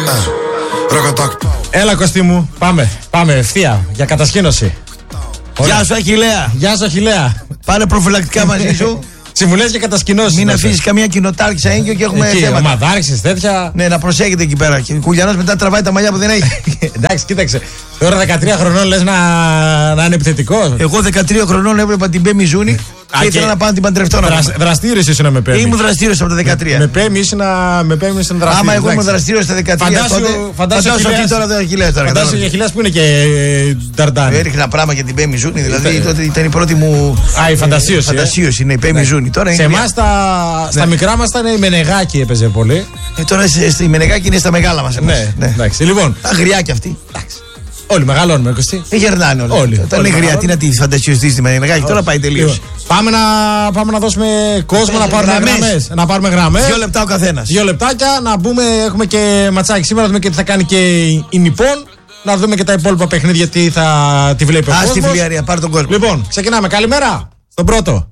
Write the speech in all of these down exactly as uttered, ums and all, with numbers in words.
Έλα Κωστή μου, πάμε, πάμε ευθεία για κατασκήνωση. Γεια σου Αχιλλέα. Γεια σου Αχιλλέα. Πάρε προφυλακτικά μαζί σου. Συμβουλές για κατασκηνώσεις. Μην αφήσεις καμία κοινοτάρχησα έγκυο και έχουμε εκεί, θέματα. ομαδάρχησης, τέτοια. Ναι, να προσέχετε εκεί πέρα. Και ο Κουλιανός μετά τραβάει τα μαλλιά που δεν έχει. Εντάξει, κοίταξε. Τώρα δεκατρία χρονών λες να, να είναι επιθετικός. Εγώ δεκατρία χρονών έβλεπα την Πέμι Ζούνη και ήθελα να πάω να την παντρευτώ. Δρασ, δραστήριος ήσουν με Πέμι. Ήμουν δραστήριος από τα δεκατρία. Με Πέμι ήσουν δραστήριος. Άμα εγώ ήμουν δραστήριος στα δεκατρία. Φαντάσου ότι τώρα δεν Αχιλλέας. Φαντάσου ο Αχιλλέας που είναι και Νταρντάνη. Έριχνα πράγμα για την Πέμι Ζούνη. Δηλαδή τότε ήταν η πρώτη μου φαντασίωση. Είναι η Πέμι Ζούνη. Σε εμάς στα μικρά μας ήταν η Μενεγάκη έπαιζε πολύ. Τώρα η Μενεγάκη είναι στα μεγάλα μας. Ναι, εντάξει. Λοιπόν. Αγριά κι αυτή. Όλοι μεγαλώνουμε, Κωστή. Δεν γερνάνε όλοι. όλοι. Όταν είναι γριά, τι να τη φαντασιωστεί στη Μενεγάκη, τώρα πάει τελείως. Πάμε να, πάμε να δώσουμε κόσμο να πάρουμε γραμμές. Να πάρουμε γραμμές. Δύο λεπτά ο καθένας. Δύο λεπτάκια να μπούμε. Έχουμε και ματσάκι σήμερα. Να δούμε και τι θα κάνει και η Νιππόν. Να δούμε και τα υπόλοιπα παιχνίδια τι θα τη βλέπει ο κόσμος. Ας τη φιλιαρία, πάρε τον κόσμο. Λοιπόν, ξεκινάμε. Καλημέρα στον πρώτο.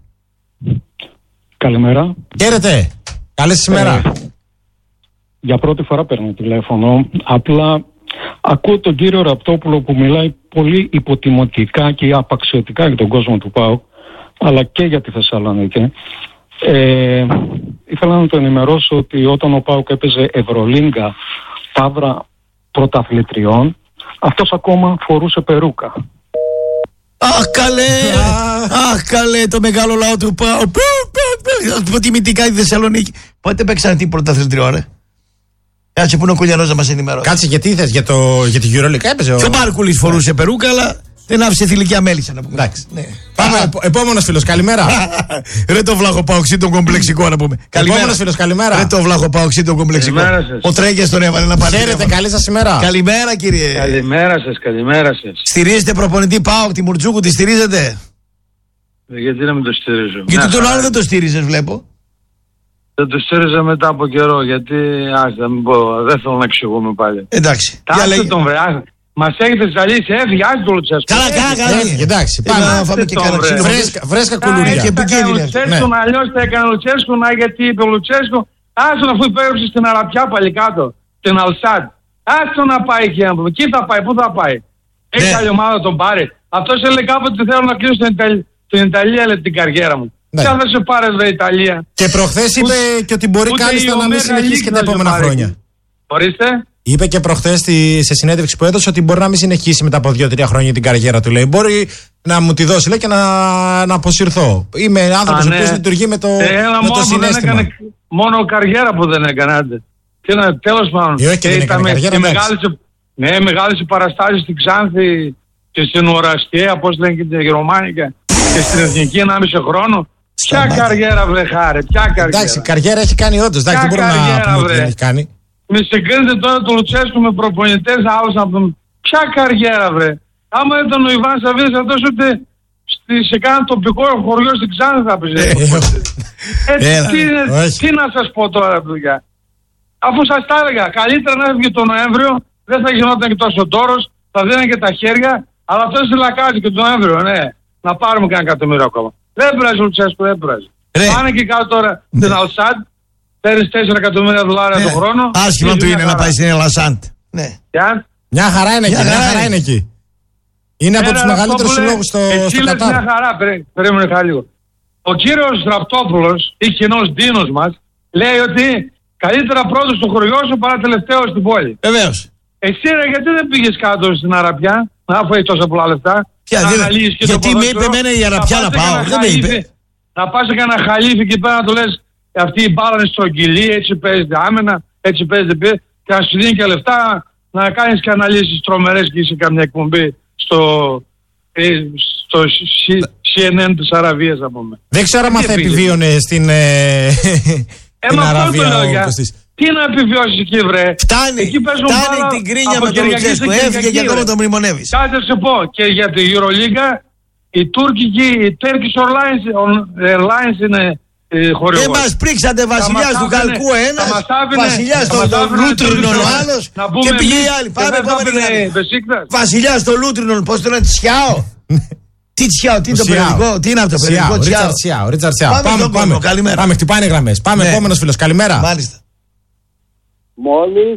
Καλημέρα. Χαίρετε. Καλή σήμερα. Ε, για πρώτη φορά παίρνω τηλέφωνο. Απλά ακούω τον κύριο Ραπτόπουλο που μιλάει πολύ υποτιμωτικά και απαξιωτικά για τον κόσμο του ΠΑΟΚ, αλλά και για τη Θεσσαλονίκη. Ε, ήθελα να το ενημερώσω ότι όταν ο ΠΑΟΚ έπαιζε Ευρωλίγκα Παύρα Πρωταθλητριών, αυτός ακόμα φορούσε περούκα. Αχ καλέ, αχ καλέ το μεγάλο λαό του ΠΑΟΚ. Υποτιμητικά η Θεσσαλονίκη. Πότε παίξανε τι πρωταθλητριό ρε? Κάτσε που είναι ο Κουλιανός να μας ενημερώσει. Κάτσε γιατί θες για, το, για τη EuroLeague έπαιζε. Και ο Μάρκουλης φορούσε περούκα, αλλά δεν άφησε θηλυκιά μέλισσα να πούμε. Εντάξει. Ναι. Πάμε, επόμενος φίλος, καλημέρα. Ρε το βλάχο παοξί τον κομπλεξικό να πούμε. Επόμενος φίλος, καλημέρα. Ρε το βλάχο παοξί τον κομπλεξικό. Ο Τρέγκες τον έβαλε να πάρει. Χαίρετε, καλή σας ημέρα. Καλημέρα κύριε. Καλημέρα σας, καλημέρα σας. Στηρίζετε προπονητή ΠΑΟΚ, τη Μουρτσούκου, τη στηρίζετε? Γιατί να μην το στηρίζω? Γιατί τον άλλο δεν το στήριζες βλέπω. Δεν το στήριζα μετά από καιρό, γιατί άστα, μην πω, δεν θέλω να εξηγούμε πάλι. Εντάξει. Άσε τον βρε, μας έχετε ζαλίσει, έφυγε, άσε τον Λουτσέσκο. Καλά, καλά, καλά. Εντάξει, πάμε να φάμε και κανένα ξύλο. Βρέσκα κουλούρια. Και επικίνδυνα. Αλλιώς θα έκανε ο Λουτσέσκο, να γιατί είπε ο Λουτσέσκο, άσον αφού υπέγραψε στην Αραπιά πάλι κάτω, την Αλσάντ. Άσον να πάει εκεί να πούμε, εκεί θα πάει, πού θα πάει. Έχει άλλη ομάδα τον πάρει. Αυτός έλεγε κάποτε ότι θέλω να κλείσω στην Ιταλία, λέει την καριέρα μου. Ναι. Θα σε πάρε βρε Ιταλία. Και προχθές είπε ούτε, και ότι μπορεί κάλλιστα να μην συνεχίσει και τα επόμενα χρόνια. Ορίστε. Είπε και προχθές σε συνέντευξη που έδωσε ότι μπορεί να μην συνεχίσει μετά από δύο τρία χρόνια την καριέρα του. Λέει. Μπορεί να μου τη δώσει λέει, και να, να αποσυρθώ. Είμαι άνθρωπος ναι. που λειτουργεί με το, ε, με το συναίσθημα. Έκανε, μόνο καριέρα που δεν έκανε. Άντε. Και να, τέλος πάντων. Ε, και δεν έκανε καριέρα. Μεγάλησε, ναι, μεγάλησε παραστάσεις στην Ξάνθη και στην Οραστιαία, πώς λένε και την Γερμανικά. Και στην Εθνική ενάμιση χρόνο. Ποια καριέρα βρε χάρη, ποια καριέρα. Εντάξει, καριέρα έχει κάνει όντως. Εντάξει, δεν μπορούμε να πούμε ότι δεν έχει κάνει. Με συγκρίνετε τώρα το Λουτσέσκο με προπονητές άλλους να πούμε. Ποια καριέρα βρε. άμα ήταν ο Ιβάν Σαββίδης αυτός ούτε σε κάνα τοπικό χωριό στην Ξάνθη θα πει. Έτσι, τι, τι να σας πω τώρα, δουλειά. Αφού σας τα έλεγα, καλύτερα να έφυγε τον Νοέμβριο, δεν θα γινόταν και τόσο τόρος, θα δίνανε και τα χέρια, αλλά αυτό συλλακάζει και τον Νοέμβριο, ναι. Να πάρουμε κανένα εκατομμύριο ακόμα. Δεν πειράζει ο Λουτσέσκο, δεν πειράζει. Πάνε και κάτω τώρα στην Αλσάντ, παίρνεις τέσσερα εκατομμύρια δολάρια το χρόνο. Άσχημα του είναι να πάει στην Αλσάντ. Ναι. Μια χαρά είναι εκεί, μια χαρά είναι εκεί. Είναι από τους μεγαλύτερους συλλόγους στο Κατάρ. Μια χαρά, περίμενε χάρη λίγο. Ο κύριος Ραπτόπουλος, ή κοινός Ντίνος μας, λέει ότι καλύτερα πρώτος στο χωριό σου παρά τελευταίος στην πόλη. Βεβαίως. Εσύ ρε, γιατί δεν πήγες κάτω στην Αραπιά, να φάει τόσα πολλά λεφτά. Ποια, να δίδε, γιατί με είπε εμένα η Αραπιά να, να πάω, δεν με είπε. Να πας σε κανένα χαλίφι εκεί πέρα να του λες αυτή η μπάλα είναι στρογγυλή, έτσι παίζεται άμενα, έτσι παίζεται πίσω και να σου δίνει και λεφτά να κάνεις και αναλύσεις τρομερές και είσαι καμιά εκπομπή στο, ε, στο σι εν εν της Αραβίας να πούμε. Δεν ξέρω αν θα επιβίωνε στην, ε, ε, μα αυτό το λέω για. Τι να επιβιώσεις εκεί βρε. Φτάνει, εκεί φτάνει μπάλα, την κρίνια με τον Λουτσέσκο, έφυγε και ακόμα τον μνημονεύεις. Κάτσε σε πω και για τη EuroLeague η τουρκική, η Turkish Airlines, Airlines είναι Ε, μας πρίξατε βασιλιάς του Καλκού ένα, βασιλιάς στο Λούτρινον ο άλλος και πήγε η άλλη. Πάμε, πάμε, βασιλιάς στο Λούτρινον, πώς το λένε, Τσιάο. Τι Τσιάο, τι είναι το περιοδικό, τι είναι αυτό το περιοδικό Τσιάο. Ρίτσαρτ Τσιάο, πάμε, πάμε, πάμε, χτυπάνε γραμμές. Πάμε, επόμενος φίλος, καλημέρα. Μάλιστα. Μόλις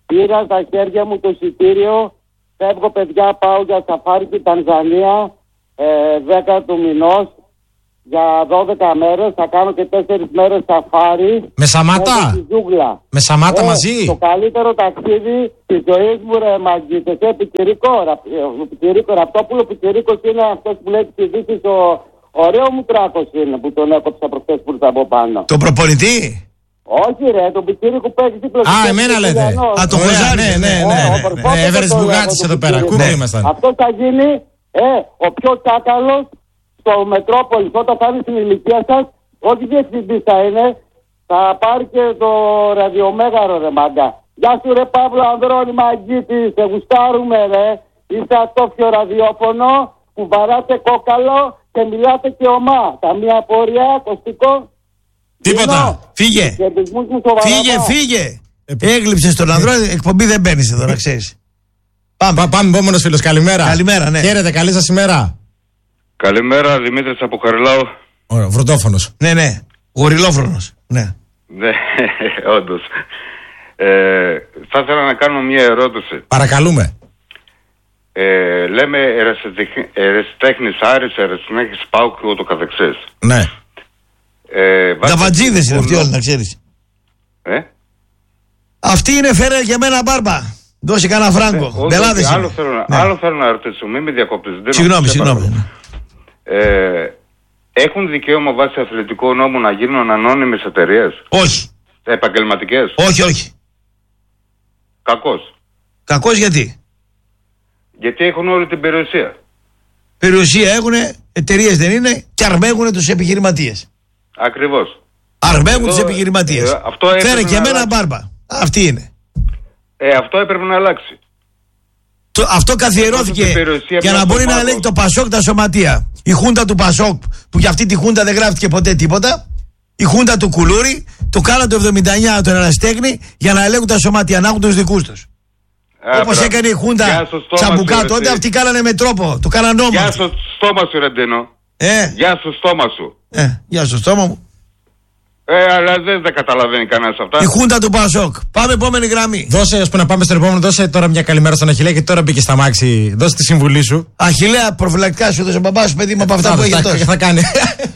Πήρα στα χέρια μου το εισιτήριο. Φεύγω, παιδιά, πάω για σαφάρι στην Τανζανία ε, δέκα του μηνός για δώδεκα μέρες. Θα κάνω και τέσσερις μέρες σαφάρι. Με Σαμάτα? Με Σαμάτα ε, μαζί? Το καλύτερο ταξίδι της ζωής μου, ρε μαγκίτες. Ε, Πικυρίκο, Πικυρίκο, Ραπτόπουλο Πικυρίκος είναι αυτός που λέει τις ειδήσεις. Ο ωραίο μου τράκος είναι που τον έκοψα προχθές που ήρθα από πάνω. Το προπονητή? Όχι ρε, τον Πικύρη που παίζει δίπλα. Α, εμένα λέτε. Α, το Χωζάρι, ναι, ναι, ναι. Έβερες Μπουγάτης εδώ πέρα, κούκλοι ήμασταν. Αυτό θα γίνει, ε, ο πιο τσάκαλος στο Μετρόπολης όταν θα είναι στην ηλικία σας, όχι διευθυντής θα είναι, θα πάρει και το ραδιομέγαρο ρε μάγκα. Γεια σου ρε Παύλο Ανδρώνη Μαγκίτη, σε γουστάρουμε ρε. Είσαι ατόφιο ραδιόφωνο που βαράτε κόκαλο και μιλάτε και ομά. Καμία απορία, Κωστικό? Τίποτα. Φύγε. Φύγε, φύγε. Έγλειψε τον Ανδρώνη, εκπομπή δεν μπαίνει εδώ, να ξέρεις. Πάμε, Πά, πάμε, επόμενος φίλος. Καλημέρα. Καλημέρα, ναι. Χαίρετε, καλή σας ημέρα. Καλημέρα, Δημήτρης από Χαριλάου. Ωραία, βροντόφωνος. Ναι, ναι. Γοριλόφρονος. Ναι. Ναι, όντως. Ε, θα ήθελα να κάνω μια ερώτηση. Παρακαλούμε. Ε, λέμε ερασιτέχνης Άρης, ερασιτέχνης ΠΑΟΚ και ούτω καθεξής. Ναι. Ε, Δαβατζίδες είναι αυτοί όλοι, να ξέρεις. Ε? Αυτή είναι, φέρε για μένα μπάρμπα. Δώσε κανένα φράγκο. Μπελάδες άλλο, θέλω, ναι. άλλο θέλω να ρωτήσω, μην με διακόπτεις. Συγγνώμη, συγγνώμη. Ε, έχουν δικαίωμα βάσει αθλητικού νόμου να γίνουν ανώνυμες εταιρείες? Όχι. Επαγγελματικές? Όχι, όχι. Κακώς. Κακώς γιατί? Γιατί έχουν όλη την περιουσία. Περιουσία έχουνε, εταιρείες δεν είναι και αρμέγουνε τους επιχειρηματίες. Ακριβώς. Αρμέγουν τους επιχειρηματίες. Ε, Φέρε και εμένα μπάρμπα. Αυτή είναι. Ε, αυτό έπρεπε να αλλάξει. Το, αυτό καθιερώθηκε για να μπορεί να ελέγχει το Πασόκ τα σωματεία. Η χούντα του Πασόκ, που για αυτή τη χούντα δεν γράφτηκε ποτέ τίποτα. Η χούντα του Κουλούρη, το κάναν το εβδομήντα εννιά τον ερασιτέχνη για να ελέγχουν τα σωματεία, να έχουν τους δικούς τους. Όπως έκανε η χούντα Τσαμπουκά τότε, αυτοί κάνανε με τρόπο. Το κάναν νόμο. Γεια στο στόμα σου, Ρεντίνο. Ε. Γεια στο στόμα σου. Ε, γεια στο στόμα μου. Ε, αλλά δεν τα καταλαβαίνει κανένας αυτά. Η χούντα του Πασόκ. Πάμε επόμενη γραμμή. Δώσε, ας πούμε, να πάμε στον επόμενο. Δώσε τώρα μια καλημέρα στον Αχιλλέα, γιατί τώρα μπήκε στα μάξι. Δώσε τη συμβουλή σου. Αχιλλέα, προφυλακτικά σου έδωσε ο μπαμπάς σου, παιδί μου, από αυτά που έχει αυτό. Θα κάνει.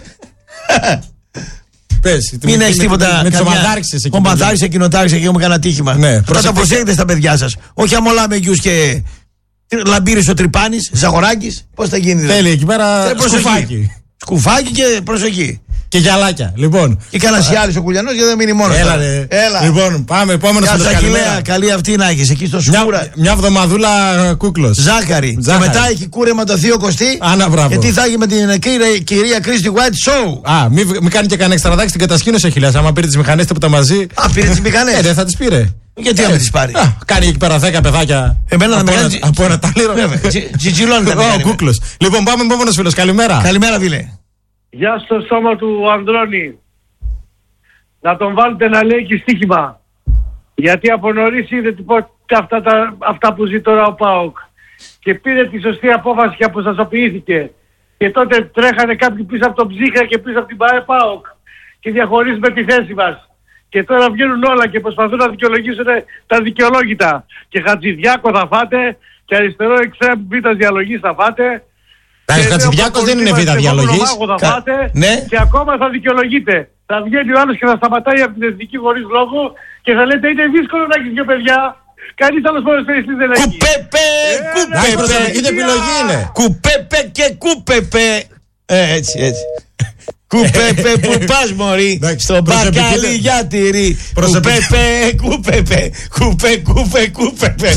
Πες, μην έχει τίποτα. Με τις ομαδάρξες εκεί. Ομαδάρξες, κοινοτάρξες και έχουμε κανένα τύχημα. Ναι, θα τα προσέχετε στα παιδιά σας. Όχι αμολά με γιους και λαμπύρης ο Τρυπάνης, Ζαγοράκης. Πώς θα γίνει δηλαδή? Θέλει εκεί πέρα σκουφάκι. Σκουφάκι και προσοχή. Και γυαλάκια, λοιπόν. Και κανένα Ιάλης ο Κουλιανός γιατί δεν μείνει μόνος. Έλα, ρε. Έλα. Λοιπόν, πάμε, επόμενος φίλος. Καλημέρα. Καλή αυτή να έχεις εκεί στο Σκούρα. Μια, μια βδομαδούλα κούκλος. Ζάκαρη. Ζάκαρη. Και μετά έχει κούρεμα το Θείο Κωστή. Άνα, μπράβο. Γιατί θα έχει με την κυρία, κυρία Κρίστη White Show. Α, μην μη κάνει και κανένα εξτραδάκι στην κατασκήνωση ο Αχιλλέας. Άμα πήρε τις μηχανές τίποτα μαζί. Α, πήρε τις μηχανές. Ε, δεν θα τις πήρε. Γιατί να μην τις πάρει? Α, κάνει εκεί πέρα δέκα παιδάκια. Εμένα να με κάνει. Από ένα ταλίρο. Τζιτζιλώνει. Ο κούκλος. Λοιπόν, πάμε επόμενος φίλος. Καλημέρα. Καλημέρα, φίλε. Γεια στο στόμα του Ανδρώνη. Να τον βάλετε να λέει και στοίχημα. Γιατί από νωρίς είδε αυτά, τα, αυτά που ζει τώρα ο ΠΑΟΚ. Και πήρε τη σωστή απόφαση και αποστασιοποιήθηκε. Και τότε τρέχανε κάποιοι πίσω από τον Ψύχα και πίσω από την ΠΑΕ ΠΑΟΚ. Και διαχωρίζουμε τη θέση μας. Και τώρα βγαίνουν όλα και προσπαθούν να δικαιολογήσουν τα δικαιολόγητα. Και Χατζηδιάκο θα φάτε. Και αριστερό εξτρέμ β' διαλογής θα φάτε. Ο Χατζηδιάκος δεν είναι β' διαλογής. Κα... Ναι. Και ακόμα θα δικαιολογείται. Θα βγαίνει ο άλλος και θα σταματάει από την εθνική χωρίς λόγο και θα λέτε είναι δύσκολο να έχεις δύο παιδιά. Κανείς άλλος ποδοσφαιριστής δεν έχει. Κουπέπε, κουπέπε. Προσωπική επιλογή είναι. Κουπέπε και κούπεπε. Ε, έτσι, έτσι. Κουπέπε που πας μωρί. Στο μπακάλι για τυρί. Κουπέπε, κουπέπε. Κουπέ, κουπέ, κουπέπε.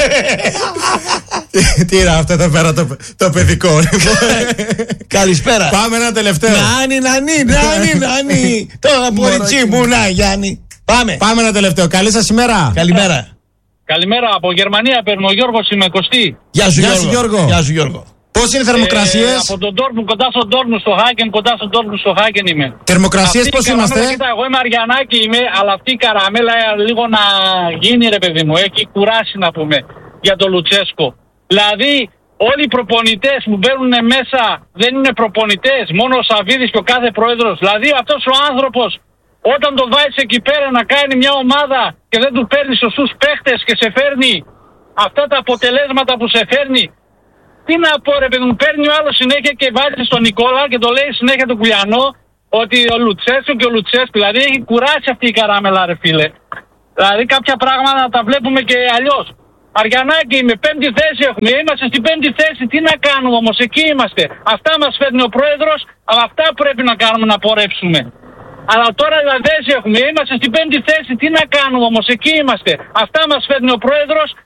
Τι είναι αυτό εδώ πέρα το παιδικό? Καλησπέρα. Πάμε ένα τελευταίο. Νάνι, νάνι, νάνι, νάνι. Τώρα ποριτσί μου να Γιάννη. Πάμε. Πάμε ένα τελευταίο. Καλή σας ημέρα. Καλημέρα. Καλημέρα από Γερμανία. Παίρνω ο Γιώργος, είμαι Κωστή. Γεια σου Γιώργο. Γεια σου Γιώργο. Πώς είναι οι θερμοκρασίες? Ε, από τον Ντόρτμουντ, κοντά στον Ντόρτμουντ, στο Χάγεν, κοντά στον Ντόρτμουντ, στο Χάγεν είμαι. Θερμοκρασίες πώς είμαστε? Κοίτα, εγώ είμαι Αριανάκη, είμαι, αλλά αυτή η καραμέλα λίγο να γίνει ρε παιδί μου. Έχει κουράσει να πούμε για τον Λουτσέσκο. Δηλαδή, όλοι οι προπονητές που μπαίνουν μέσα δεν είναι προπονητές, μόνο ο Σαββίδης και ο κάθε πρόεδρος. Δηλαδή, αυτός ο άνθρωπος όταν το βάζεις εκεί πέρα να κάνει μια ομάδα και δεν του παίρνει σωστούς παίχτες και σε φέρνει αυτά τα αποτελέσματα που σε φέρνει. Τι να πω ρε παιδί μου, παίρνει ο άλλος συνέχεια και βάζει στον Νικόλα και το λέει συνέχεια τον Κουλιανό ότι ο Λουτσέσκο και ο Λουτσέσκο, δηλαδή έχει κουράσει αυτή η καράμελα ρε φίλε. Δηλαδή κάποια πράγματα τα βλέπουμε και αλλιώς. Αριανάκη, με πέμπτη θέση έχουμε, είμαστε στην πέμπτη θέση, τι να κάνουμε όμως, εκεί είμαστε. Αυτά μας φέρνει ο πρόεδρος, αλλά αυτά πρέπει να κάνουμε να πορεύσουμε. Αλλά τώρα Λαδέζη έχουμε, είμαστε στην πέμπτη θέση, τι να κάνουμε όμως, εκεί είμαστε. Αυτά μας φέρνει ο πρόεδρος,